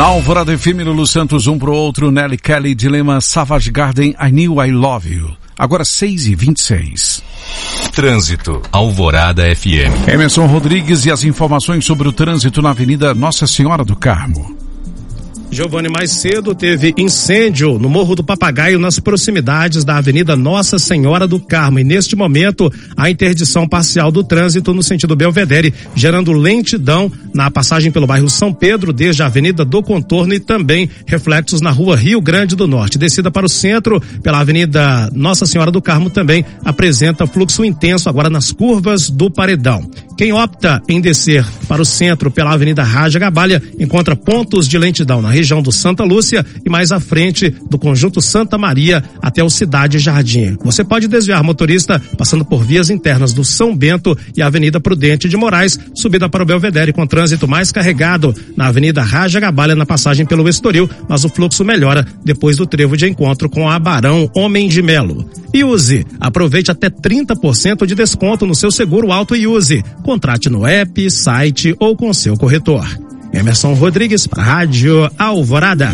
Alvorada FM, Lulu Santos, um pro outro, Nelly Kelly, Dilema, Savage Garden, I Knew I Love You. Agora 6h26. Trânsito, Alvorada FM. Emerson Rodrigues e as informações sobre o trânsito na Avenida Nossa Senhora do Carmo. Giovanni, mais cedo teve incêndio no Morro do Papagaio, nas proximidades da Avenida Nossa Senhora do Carmo. E neste momento, a interdição parcial do trânsito no sentido Belvedere, gerando lentidão na passagem pelo bairro São Pedro, desde a Avenida do Contorno, e também reflexos na rua Rio Grande do Norte. Descida para o centro, pela Avenida Nossa Senhora do Carmo, também apresenta fluxo intenso agora nas curvas do Paredão. Quem opta em descer para o centro pela Avenida Raja Gabalha encontra pontos de lentidão na região do Santa Lúcia e mais à frente do Conjunto Santa Maria até o Cidade Jardim. Você pode desviar, motorista, passando por vias internas do São Bento e a Avenida Prudente de Moraes, subida para o Belvedere, com trânsito mais carregado na Avenida Raja Gabalha, na passagem pelo Estoril, mas o fluxo melhora depois do trevo de encontro com a Barão Homem de Melo. E use, aproveite até 30% de desconto no seu seguro auto e use. Contrate no app, site ou com seu corretor. Emerson Rodrigues para a Rádio Alvorada.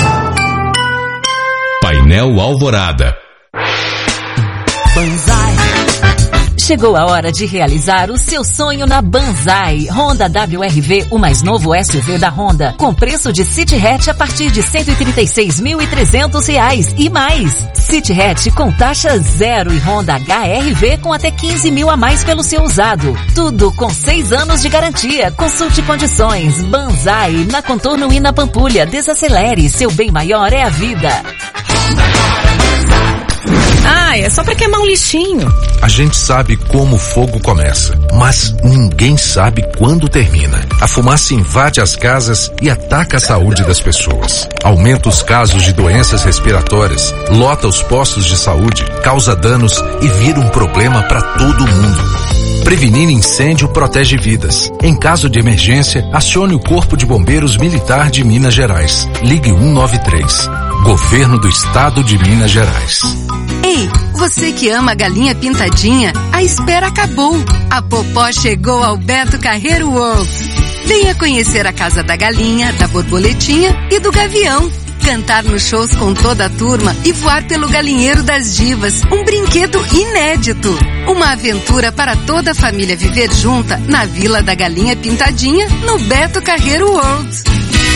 Painel Alvorada. Banzai. Chegou a hora de realizar o seu sonho na Banzai. Honda WRV, o mais novo SUV da Honda, com preço de City Hatch a partir de R$136.300 e mais. City Hatch com taxa zero e Honda HR-V com até 15 mil a mais pelo seu usado. Tudo com 6 anos de garantia. Consulte condições. Banzai, na Contorno e na Pampulha. Desacelere, seu bem maior é a vida. É só pra queimar um lixinho. A gente sabe como o fogo começa, mas ninguém sabe quando termina. A fumaça invade as casas e ataca a saúde das pessoas. Aumenta os casos de doenças respiratórias, lota os postos de saúde, causa danos e vira um problema para todo mundo. Prevenir incêndio protege vidas. Em caso de emergência, acione o Corpo de Bombeiros Militar de Minas Gerais. Ligue 193. Governo do Estado de Minas Gerais. Ei, você que ama galinha pintadinha, a espera acabou. A Popó chegou ao Beto Carreiro World. Venha conhecer a Casa da Galinha, da Borboletinha e do Gavião. Cantar nos shows com toda a turma e voar pelo galinheiro das divas, um brinquedo inédito. Uma aventura para toda a família viver junta na Vila da Galinha Pintadinha, no Beto Carreiro World.